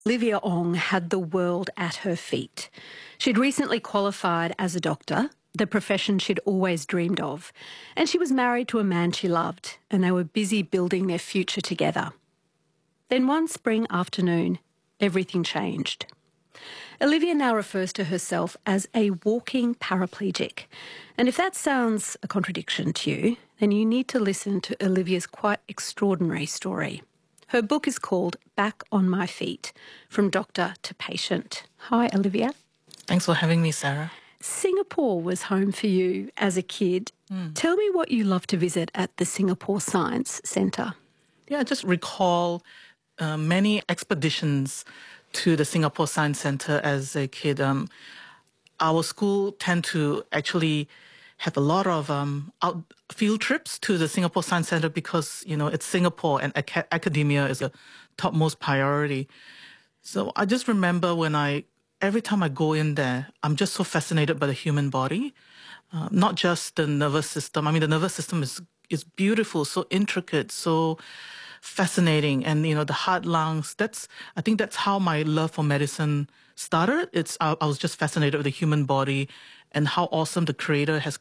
Olivia Ong had the world at her feet. She'd recently qualified as a doctor, the profession she'd always dreamed of, and she was married to a man she loved, and they were busy building their future together. Then one spring afternoon, everything changed. Olivia now refers to herself as a walking paraplegic. And if that sounds a contradiction to you, then you need to listen to Olivia's quite extraordinary story. Her book is called Back on My Feet, From Doctor to Patient. Hi, Olivia. Thanks for having me, Sarah. Singapore was home for you as a kid. Tell me what you love to visit at the Singapore Science Centre. Yeah, I just recall many expeditions to the Singapore Science Centre as a kid. Our school tend to actually have a lot of out field trips to the Singapore Science Centre because, you know, it's Singapore and academia is a topmost priority. So I just remember every time I go in there, I'm just so fascinated by the human body, not just the nervous system. I mean, the nervous system is beautiful, so intricate, so fascinating. And, you know, the heart, lungs, I think that's how my love for medicine started. I was just fascinated with the human body and how awesome the creator has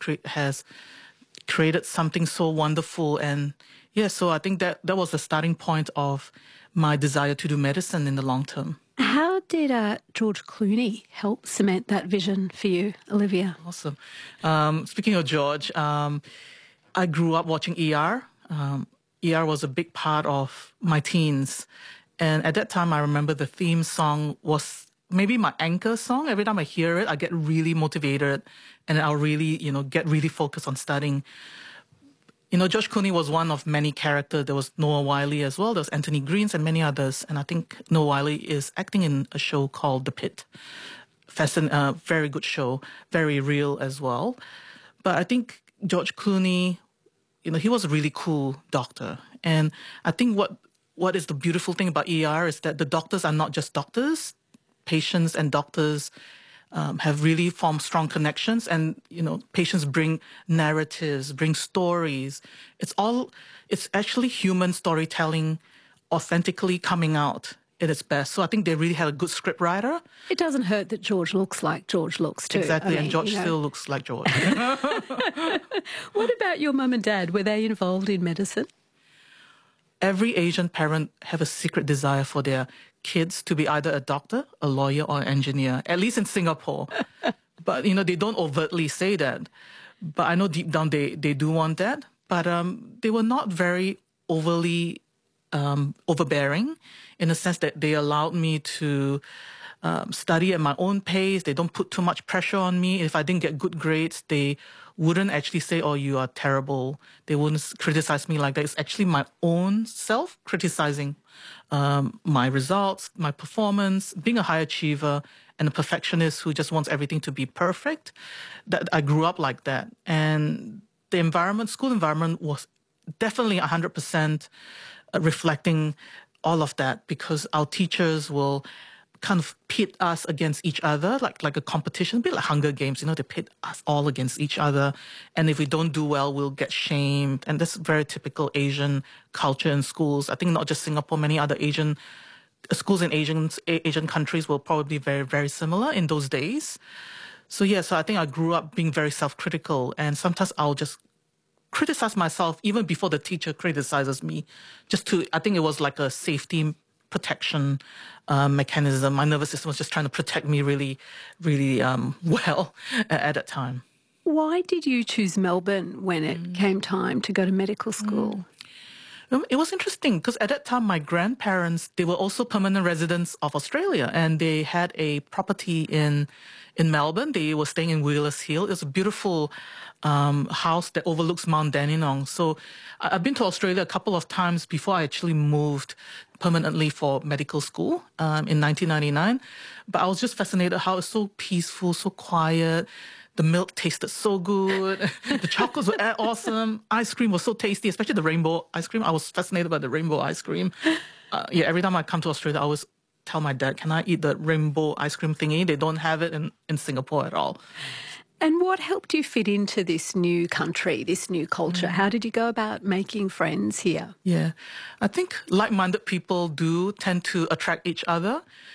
created something so wonderful. And yeah, so I think that was the starting point of my desire to do medicine in the long term. How did George Clooney help cement that vision for you, Olivia? Awesome. Speaking of George, I grew up watching ER. ER was a big part of my teens. And at that time, I remember the theme song was maybe my anchor song. Every time I hear it, I get really motivated and I'll really, get really focused on studying. George Clooney was one of many characters. There was Noah Wyle as well. There was Anthony Greens and many others. And I think Noah Wyle is acting in a show called The Pit. Very good show, very real as well. But I think George Clooney, he was a really cool doctor. And I think what is the beautiful thing about ER is that the doctors are not just doctors. Patients and doctors have really formed strong connections, and patients bring narratives, bring stories. It's actually human storytelling authentically coming out at its best. So I think they really had a good script writer. It doesn't hurt that George looks like George looks too. Exactly, and George still looks like George. What about your mum and dad? Were they involved in medicine? Every Asian parent have a secret desire for their kids to be either a doctor, a lawyer, or an engineer, at least in Singapore. But, they don't overtly say that. But I know deep down they do want that. But they were not very overly overbearing in the sense that they allowed me to study at my own pace. They don't put too much pressure on me. If I didn't get good grades, they wouldn't actually say, oh, you are terrible. They wouldn't criticize me like that. It's actually my own self criticizing my results, my performance, being a high achiever and a perfectionist who just wants everything to be perfect. That I grew up like that. And the school environment was definitely 100% reflecting all of that, because our teachers will kind of pit us against each other, like a competition, a bit like Hunger Games. They pit us all against each other. And if we don't do well, we'll get shamed. And that's very typical Asian culture in schools. I think not just Singapore, many other Asian schools in Asian countries were probably very, very similar in those days. So I think I grew up being very self-critical. And sometimes I'll just criticize myself even before the teacher criticizes me. I think it was like a safety protection mechanism. My nervous system was just trying to protect me really, really well at that time. Why did you choose Melbourne when it came time to go to medical school? It was interesting because at that time, my grandparents, they were also permanent residents of Australia, and they had a property in Melbourne. They were staying in Wheelers Hill. It was a beautiful house that overlooks Mount Dandenong. So I've been to Australia a couple of times before I actually moved permanently for medical school in 1999. But I was just fascinated how it's so peaceful, so quiet. The milk tasted so good. The chocolates were awesome. Ice cream was so tasty, especially the rainbow ice cream. I was fascinated by the rainbow ice cream. Every time I come to Australia, I always tell my dad, can I eat the rainbow ice cream thingy? They don't have it in Singapore at all. And what helped you fit into this new country, this new culture? How did you go about making friends here? Yeah, I think like-minded people do tend to attract each other.